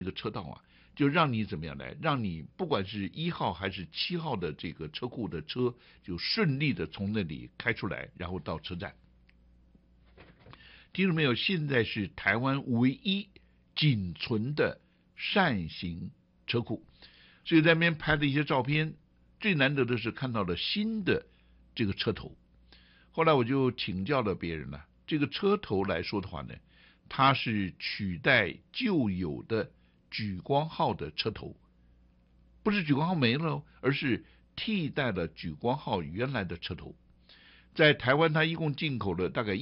这个车道啊，就让你怎么样来，让你不管是1号还是7号的这个车库的车，就顺利的从那里开出来，然后到车站。听到没有？现在是台湾唯一仅存的扇形车库，所以在那边拍的一些照片，最难得的是看到了新的这个车头。后来我就请教了别人了，这个车头来说的话呢，它是取代旧有的莒光号的车头，不是莒光号没了，而是替代了莒光号原来的车头。在台湾，它一共进口了大概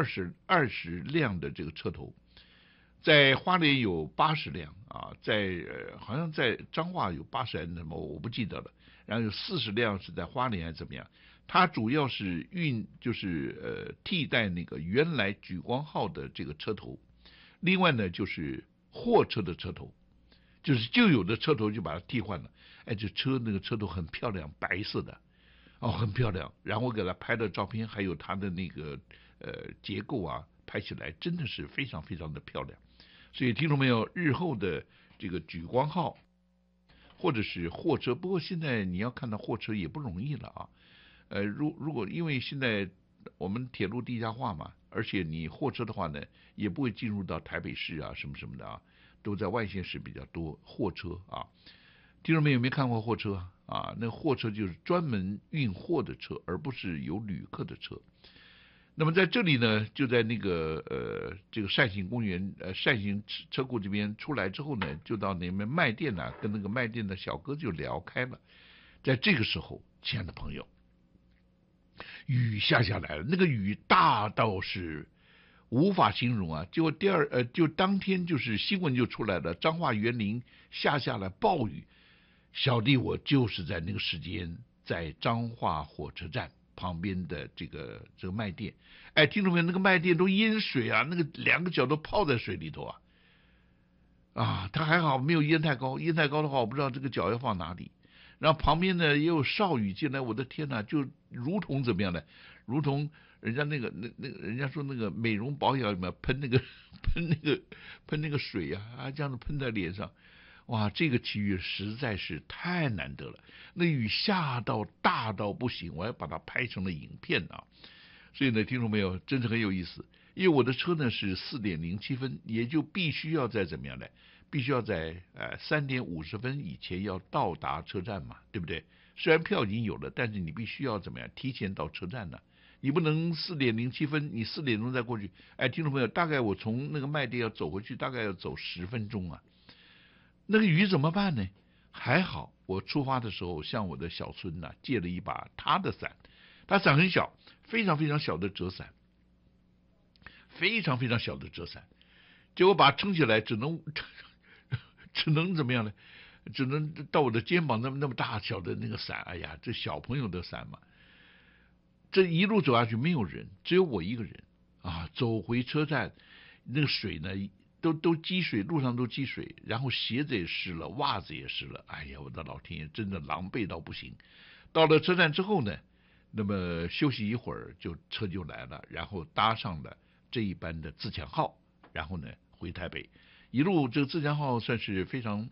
120辆的这个车头，在花莲有80辆啊，好像在彰化有80还是什么，我不记得了。然后有40辆是在花莲还是怎么样？它主要是替代那个原来莒光号的这个车头，另外呢就是货车的车头，就是旧有的车头就把它替换了。哎，那个车头很漂亮，白色的。很漂亮。然后我给他拍的照片，还有它的那个结构啊，拍起来真的是非常非常的漂亮。所以听众朋友，日后的这个莒光号或者是货车，不过现在你要看到货车也不容易了啊。如果因为现在我们铁路地下化嘛，而且你货车的话呢，也不会进入到台北市啊什么什么的啊，都在外县市比较多货车啊。听众们有没有看过货车啊？那货车就是专门运货的车，而不是有旅客的车。那么在这里呢，就在那个这个扇形公园扇形车库这边出来之后呢，就到那边卖店呢，跟那个卖店的小哥就聊开了。在这个时候，亲爱的朋友，雨下来了，那个雨大到是无法形容啊！结果就当天就是新闻就出来了，彰化园林下了暴雨。小弟我就是在那个时间，在彰化火车站旁边的这个卖店，哎，听众朋友，那个卖店都淹水啊，那个2个脚都泡在水里头啊！他还好没有淹太高，淹太高的话，我不知道这个脚要放哪里。然后旁边呢也有少雨进来，我的天哪，就如同怎么样呢？如同人家那个人家说那个美容保养里面喷那个水啊，这样子喷在脸上。哇，这个奇遇实在是太难得了，那雨下到大到不行，我还把它拍成了影片啊。所以呢，听众朋友，真是很有意思。因为我的车呢是4点07分，也就必须要在怎么样呢？必须要在3点50分以前要到达车站嘛，对不对？虽然票已经有了，但是你必须要怎么样？提前到车站呢？你不能4点07分，你4点钟再过去。哎，听众朋友，大概我从那个卖店要走回去，大概要走10分钟啊。那个雨怎么办呢？还好，我出发的时候向我的小孙借了一把他的伞，他伞很小，非常非常小的折伞，非常非常小的折伞，结果把它撑起来，只能怎么样呢？只能到我的肩膀那么大小的那个伞，哎呀，这小朋友的伞嘛，这一路走下去没有人，只有我一个人啊。走回车站，那个水呢？都积水，路上都积水，然后鞋子也湿了，袜子也湿了，哎呀，我的老天爷，真的狼狈到不行。到了车站之后呢，那么休息一会儿，车就来了，然后搭上了这一班的自强号，然后呢回台北。一路这个自强号算是非常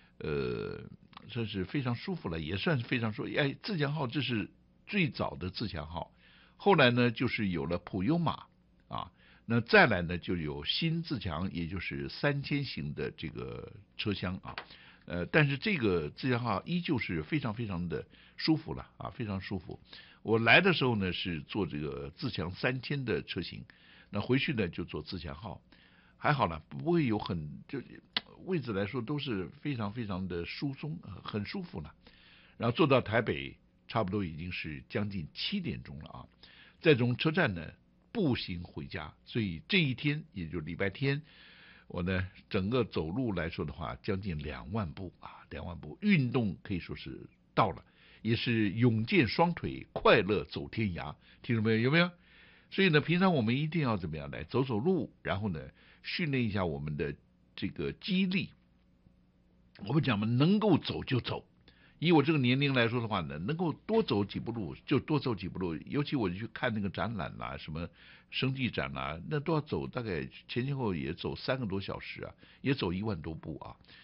舒服了，也算是非常舒服。哎，自强号这是最早的自强号，后来呢就是有了普悠玛啊。那再来呢，就有新自强，也就是3000型的这个车厢啊，但是这个自强号依旧是非常非常的舒服了啊，非常舒服。我来的时候呢是坐这个自强3000的车型，那回去呢就坐自强号，还好了，不会有就位置来说都是非常非常的疏松，很舒服了。然后坐到台北，差不多已经是将近7点钟了啊，再从车站呢步行回家，所以这一天也就礼拜天，我呢整个走路来说的话，将近2万步啊，2万步运动可以说是到了，也是勇健双腿，快乐走天涯，听懂没有？有没有？所以呢，平常我们一定要怎么样来走走路，然后呢训练一下我们的这个肌力。我们讲嘛，能够走就走， 以我这个年龄来说的话呢，能够多走几步路就多走几步路。尤其我去看那个展览啦，什么生技展啦，那都要走大概前前后后也走3个多小时啊，也走1万多步啊。